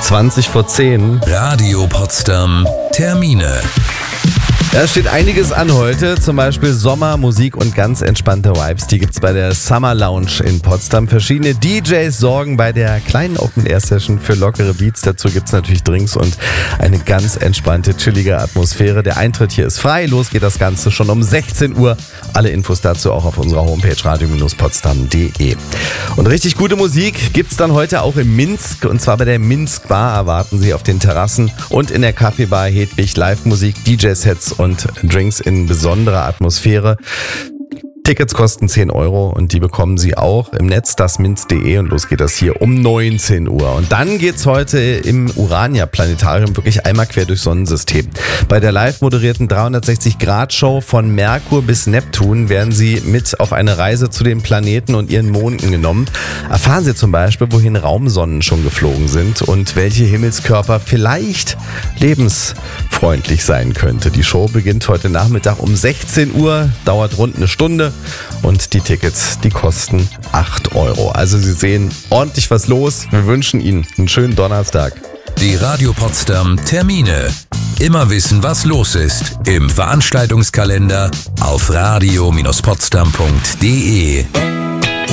20 vor 10. Radio Potsdam Termine. Da steht einiges an heute, zum Beispiel Sommer, Musik und ganz entspannte Vibes. Die gibt's bei der Summer Lounge in Potsdam. Verschiedene DJs sorgen bei der kleinen Open-Air-Session für lockere Beats. Dazu gibt's natürlich Drinks und eine ganz entspannte, chillige Atmosphäre. Der Eintritt hier ist frei. Los geht das Ganze schon um 16 Uhr. Alle Infos dazu auch auf unserer Homepage radio-potsdam.de. Und richtig gute Musik gibt's dann heute auch in Minsk. Und zwar bei der Minsk Bar erwarten Sie auf den Terrassen und in der Kaffeebar Hedwig Live-Musik, DJ-Sets und Drinks in besonderer Atmosphäre. Tickets kosten 10 € und die bekommen Sie auch im Netz, dasminz.de, und los geht das hier um 19 Uhr. Und dann geht's heute im Urania-Planetarium wirklich einmal quer durchs Sonnensystem. Bei der live moderierten 360-Grad-Show von Merkur bis Neptun werden Sie mit auf eine Reise zu den Planeten und ihren Monden genommen. Erfahren Sie zum Beispiel, wohin Raumsonnen schon geflogen sind und welche Himmelskörper vielleicht lebensfreundlich sein könnte. Die Show beginnt heute Nachmittag um 16 Uhr, dauert rund eine Stunde. Und die Tickets, die kosten 8 €. Also Sie sehen, ordentlich was los. Wir wünschen Ihnen einen schönen Donnerstag. Die Radio Potsdam Termine. Immer wissen, was los ist. Im Veranstaltungskalender auf radio-potsdam.de.